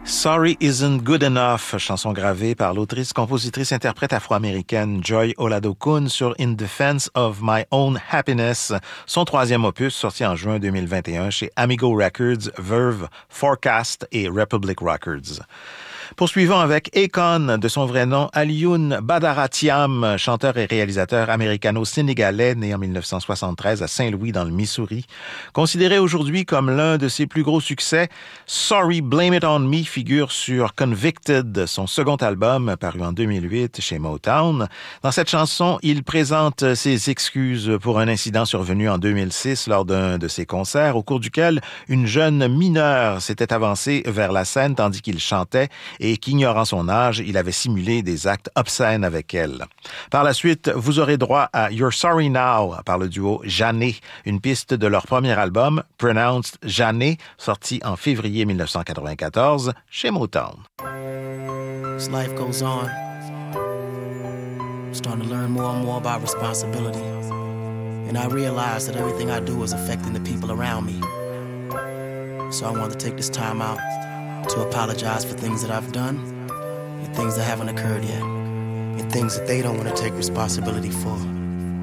Sorry Isn't Good Enough, chanson gravée par l'autrice-compositrice-interprète afro-américaine Joy Oladokun sur In Defense of My Own Happiness, son troisième opus sorti en juin 2021 chez Amigo Records, Verve, Forecast et Republic Records. Poursuivons avec Akon, de son vrai nom Alioune Badara-Thiam, chanteur et réalisateur américano-sénégalais né en 1973 à Saint-Louis dans le Missouri. Considéré aujourd'hui comme l'un de ses plus gros succès, Sorry Blame It On Me figure sur Convicted, son second album paru en 2008 chez Motown. Dans cette chanson, il présente ses excuses pour un incident survenu en 2006 lors d'un de ses concerts au cours duquel une jeune mineure s'était avancée vers la scène tandis qu'il chantait et qu'ignorant son âge, il avait simulé des actes obscènes avec elle. Par la suite, vous aurez droit à You're Sorry Now par le duo Jané, une piste de leur premier album, Pronounced Jané, sorti en février 1994 chez Motown. As life goes on, I'm starting to learn more and more about responsibility. And I realize that everything I do is affecting the people around me. So I want to take this time out to apologize for things that I've done and things that haven't occurred yet and things that they don't want to take responsibility for.